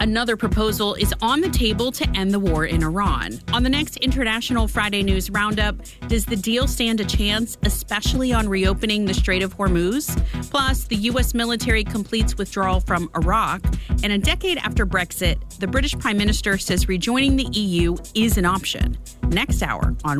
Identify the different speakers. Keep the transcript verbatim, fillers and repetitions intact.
Speaker 1: Another proposal is on the table to end the war in Iran. On the next International Friday News Roundup, does the deal stand a chance, especially on reopening the Strait of Hormuz? Plus, the U S military completes withdrawal from Iraq. And a decade after Brexit, the British Prime Minister says rejoining the E U is an option. Next hour on